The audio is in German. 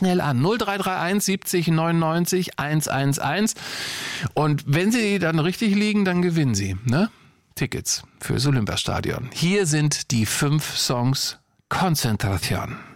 schnell an. 0331 70 99 111. Und wenn Sie dann richtig liegen, dann gewinnen Sie, ne? Tickets fürs Olympiastadion. Hier sind die 5 Songs Konzentration.